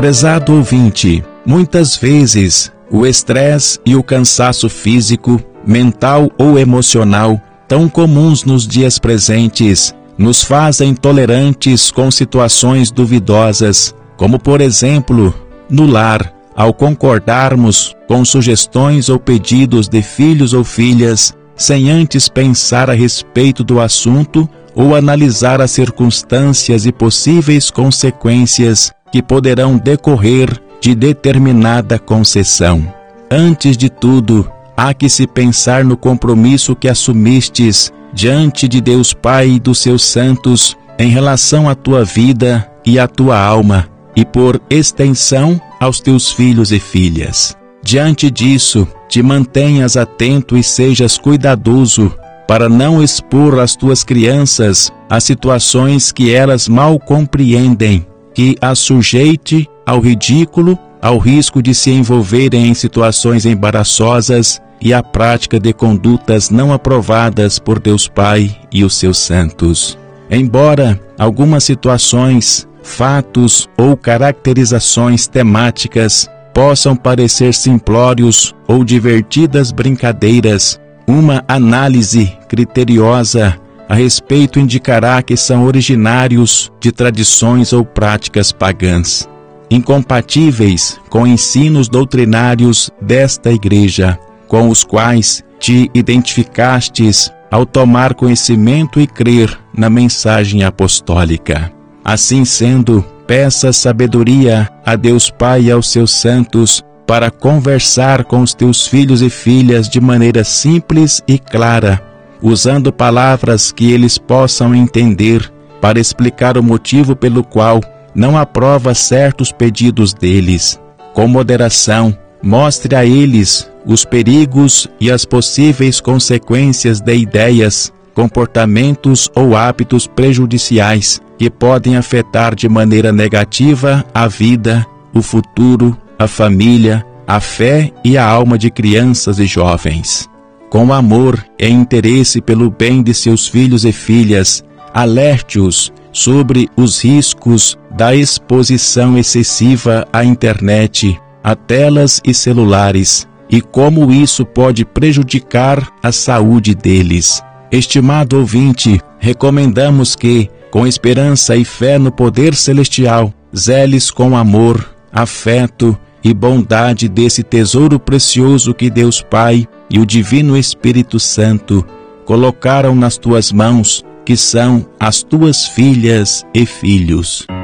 Prezado ouvinte, muitas vezes o estresse e o cansaço físico, mental ou emocional, tão comuns nos dias presentes, nos fazem tolerantes com situações duvidosas, como por exemplo, no lar, ao concordarmos com sugestões ou pedidos de filhos ou filhas, sem antes pensar a respeito do assunto ou analisar as circunstâncias e possíveis consequências que poderão decorrer de determinada concessão. Antes de tudo, há que se pensar no compromisso que assumistes diante de Deus Pai e dos seus santos em relação à tua vida e à tua alma, e por extensão aos teus filhos e filhas. Diante disso, te mantenhas atento e sejas cuidadoso para não expor as tuas crianças a situações que elas mal compreendem, que as sujeite ao ridículo, ao risco de se envolverem em situações embaraçosas e à prática de condutas não aprovadas por Deus Pai e os seus santos. Embora algumas situações, fatos ou caracterizações temáticas possam parecer simplórios ou divertidas brincadeiras, uma análise criteriosa a respeito indicará que são originários de tradições ou práticas pagãs, incompatíveis com ensinos doutrinários desta igreja, com os quais te identificastes ao tomar conhecimento e crer na mensagem apostólica. Assim sendo, peça sabedoria a Deus Pai e aos seus santos para conversar com os teus filhos e filhas de maneira simples e clara, usando palavras que eles possam entender, para explicar o motivo pelo qual não aprova certos pedidos deles. Com moderação, mostre a eles os perigos e as possíveis consequências de ideias, comportamentos ou hábitos prejudiciais que podem afetar de maneira negativa a vida, o futuro, a família, a fé e a alma de crianças e jovens. Com amor e interesse pelo bem de seus filhos e filhas, alerte-os sobre os riscos da exposição excessiva à internet, a telas e celulares, e como isso pode prejudicar a saúde deles. Estimado ouvinte, recomendamos que, com esperança e fé no poder celestial, zeles com amor, afeto e bondade desse tesouro precioso que Deus Pai e o Divino Espírito Santo colocaram nas tuas mãos, que são as tuas filhas e filhos.